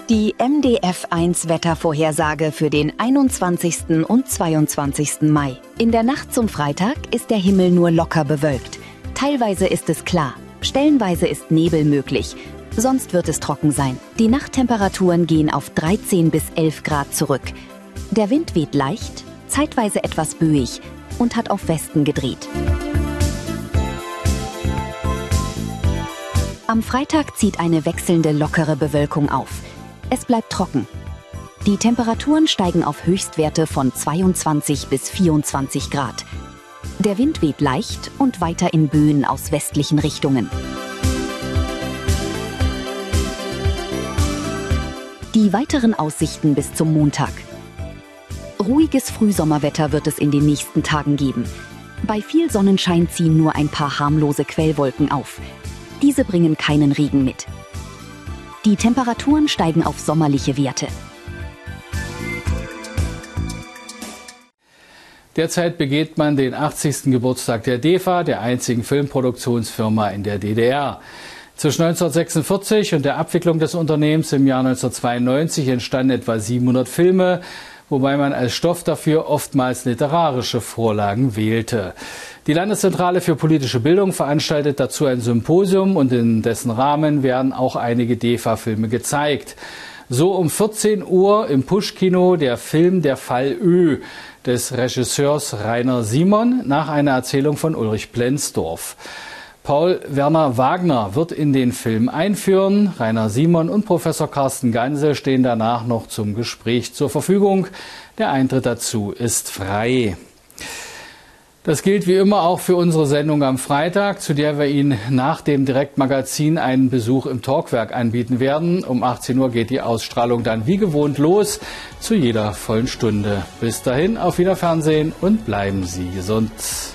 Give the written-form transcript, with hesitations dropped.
Die MDF1 Wettervorhersage für den 21. und 22. Mai. In der Nacht zum Freitag ist der Himmel nur locker bewölkt. Teilweise ist es klar, stellenweise ist Nebel möglich. Sonst wird es trocken sein. Die Nachttemperaturen gehen auf 13 bis 11 Grad zurück. Der Wind weht leicht, zeitweise etwas böig und hat auf Westen gedreht. Am Freitag zieht eine wechselnde lockere Bewölkung auf. Es bleibt trocken. Die Temperaturen steigen auf Höchstwerte von 22 bis 24 Grad. Der Wind weht leicht und weiter in Böen aus westlichen Richtungen. Die weiteren Aussichten bis zum Montag. Ruhiges Frühsommerwetter wird es in den nächsten Tagen geben. Bei viel Sonnenschein ziehen nur ein paar harmlose Quellwolken auf. Diese bringen keinen Regen mit. Die Temperaturen steigen auf sommerliche Werte. Derzeit begeht man den 80. Geburtstag der DEFA, der einzigen Filmproduktionsfirma in der DDR. Zwischen 1946 und der Abwicklung des Unternehmens im Jahr 1992 entstanden etwa 700 Filme, wobei man als Stoff dafür oftmals literarische Vorlagen wählte. Die Landeszentrale für politische Bildung veranstaltet dazu ein Symposium und in dessen Rahmen werden auch einige DEFA-Filme gezeigt. So um 14 Uhr im Push-Kino der Film Der Fall Ö des Regisseurs Rainer Simon nach einer Erzählung von Ulrich Plenzdorf. Paul Werner Wagner wird in den Film einführen. Rainer Simon und Professor Carsten Ganse stehen danach noch zum Gespräch zur Verfügung. Der Eintritt dazu ist frei. Das gilt wie immer auch für unsere Sendung am Freitag, zu der wir Ihnen nach dem Direktmagazin einen Besuch im Talkwerk anbieten werden. Um 18 Uhr geht die Ausstrahlung dann wie gewohnt los, zu jeder vollen Stunde. Bis dahin, auf Wiederfernsehen und bleiben Sie gesund.